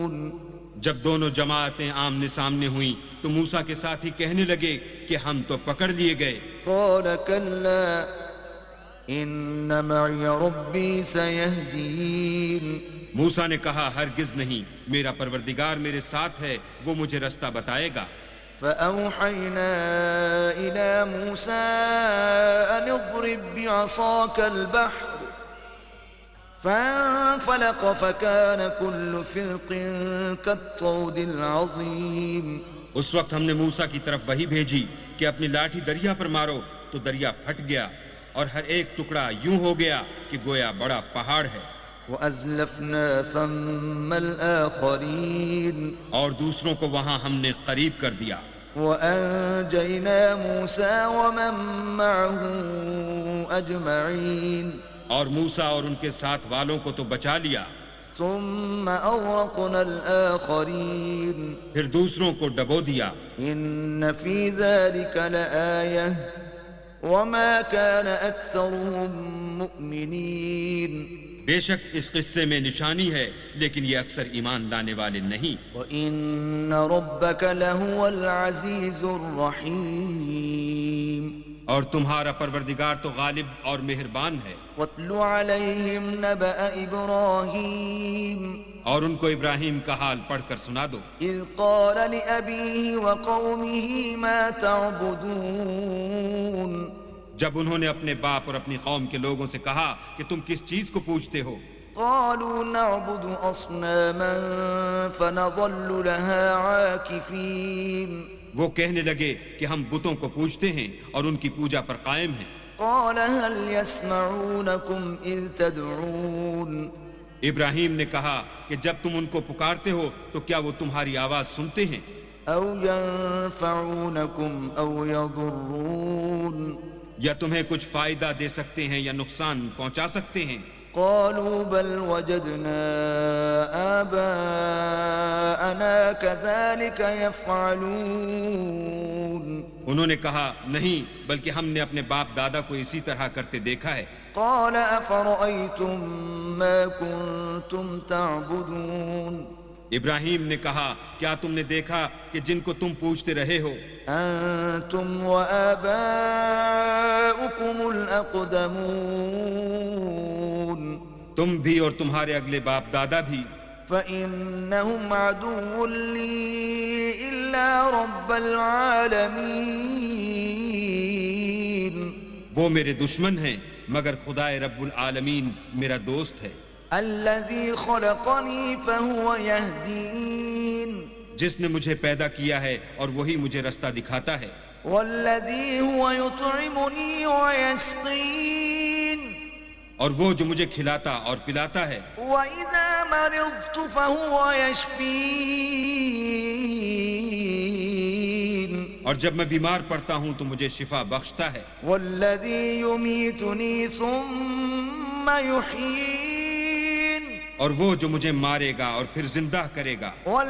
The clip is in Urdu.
جب دونوں جماعتیں آمنے سامنے ہوئیں تو موسیٰ کے ساتھی کہنے لگے کہ ہم تو پکڑ لیے گئے۔ قال كلا إن معي ربي سيهدين موسیٰ نے کہا ہرگز نہیں، میرا پروردگار میرے ساتھ ہے، وہ مجھے رستہ بتائے گا۔ فأوحينا إلى موسى أن اضرب بعصاك البحر فانفلق فكان كل فرق كالطود العظيم۔ اس وقت ہم نے موسیٰ کی طرف وحی بھیجی کہ اپنی لاٹھی دریا پر مارو، تو دریا پھٹ گیا اور ہر ایک ٹکڑا یوں ہو گیا کہ گویا بڑا پہاڑ ہے۔ وَأَزْلَفْنَا ثَمَّ الْآخَرِينَ اور دوسروں کو وہاں ہم نے قریب کر دیا۔ وَأَنْجَيْنَا مُوسَى وَمَن مَّعَهُ أَجْمَعِينَ اور موسیٰ اور ان کے ساتھ والوں کو تو بچا لیا، ثُمَّ أَغْرَقْنَا الْآخَرِينَ پھر دوسروں کو ڈبو دیا۔ إِنَّ فِي ذَلِكَ لَآيَةً وَمَا كَانَ أَكْثَرُهُم مُّؤْمِنِينَ بے شک اس قصے میں نشانی ہے، لیکن یہ اکثر ایمان لانے والے نہیں۔ وَإِنَّ رَبَّكَ لَهُوَ الْعَزِيزُ الرَّحِيمُ اور تمہارا پروردگار تو غالب اور مہربان ہے۔ وَاتْلُ عَلَيْهِمْ نَبَأَ إِبْرَاهِيمَ اور ان کو ابراہیم کا حال پڑھ کر سنا دو۔ إِذْ قَالَ لِأَبِيهِ وَقَوْمِهِ مَا تَعْبُدُونَ جب انہوں نے اپنے باپ اور اپنی قوم کے لوگوں سے کہا کہ تم کس چیز کو پوجتے ہو؟ قَالُوا نَعْبُدُ أَصْنَامًا فَنَظَلُّ لَهَا عَاكِفِينَ وہ کہنے لگے کہ ہم بتوں کو پوجتے ہیں اور ان کی پوجا پر قائم ہیں۔ قَالَ هَلْ يَسْمَعُونَكُمْ إِذْ تَدْعُونَ ابراہیم نے کہا کہ جب تم ان کو پکارتے ہو تو کیا وہ تمہاری آواز سنتے ہیں؟ أَوْ يَنفَعُونَكُمْ أَوْ يَضُرُّونَ یا تمہیں کچھ فائدہ دے سکتے ہیں یا نقصان پہنچا سکتے ہیں؟ قالوا بل وجدنا آباءنا كذلك يفعلون انہوں نے کہا نہیں، بلکہ ہم نے اپنے باپ دادا کو اسی طرح کرتے دیکھا ہے۔ قال أفرأيتم ما كنتم تعبدون ابراہیم نے کہا کیا تم نے دیکھا کہ جن کو تم پوجتے رہے ہو؟ أنتم وآباؤكم الأقدمون تم بھی اور تمہارے اگلے باپ دادا بھی۔ فإنهم عدو لي إلا رب العالمين وہ میرے دشمن ہیں مگر خدائے رب العالمین میرا دوست ہے۔ الذي خلقني فهو يهدين جس نے مجھے پیدا کیا ہے اور وہی مجھے رستہ دکھاتا ہے۔ والذي هو يطعمني ويسقين اور وہ جو مجھے کھلاتا اور پلاتا ہے۔ وإذا مرضت فهو يشفين اور جب میں بیمار پڑتا ہوں تو مجھے شفا بخشتا ہے۔ والذي يميتني ثم يحيين اور وہ جو مجھے مارے گا اور پھر زندہ کرے گا۔